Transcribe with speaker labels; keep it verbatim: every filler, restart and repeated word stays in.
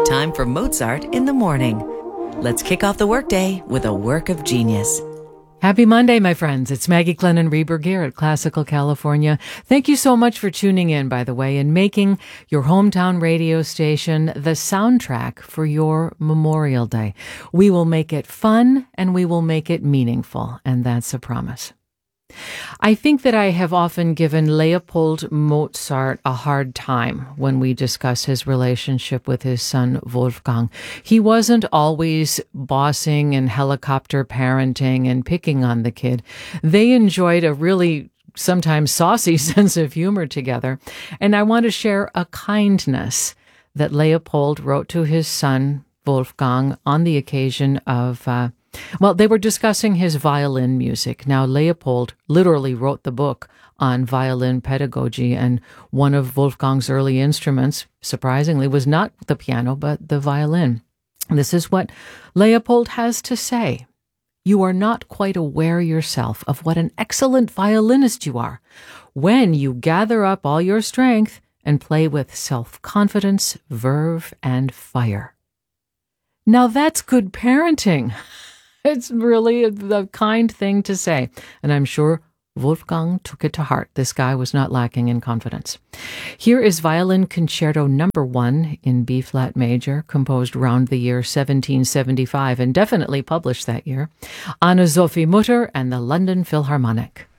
Speaker 1: time for Mozart in the morning. Let's kick off the workday with a work of genius.
Speaker 2: Happy Monday, my friends. It's Maggie Glennon Reberg here at Classical California. Thank you so much for tuning in, by the way, and making your hometown radio station the soundtrack for your Memorial Day. We will make it fun and we will make it meaningful, and that's a promise. I think that I have often given Leopold Mozart a hard time when we discuss his relationship with his son Wolfgang. He wasn't always bossing and helicopter parenting and picking on the kid. They enjoyed a really sometimes saucy sense of humor together. And I want to share a kindness that Leopold wrote to his son Wolfgang on the occasion of uh, Well, they were discussing his violin music. Now, Leopold literally wrote the book on violin pedagogy, and one of Wolfgang's early instruments, surprisingly, was not the piano, but the violin. This is what Leopold has to say. You are not quite aware yourself of what an excellent violinist you are when you gather up all your strength and play with self-confidence, verve, and fire. Now, that's good parenting. It's really the kind thing to say, and I'm sure Wolfgang took it to heart. This guy was not lacking in confidence. Here is Violin Concerto Number One in B-flat major, composed around the year seventeen seventy-five and definitely published that year. Anna Sophie Mutter and the London Philharmonic.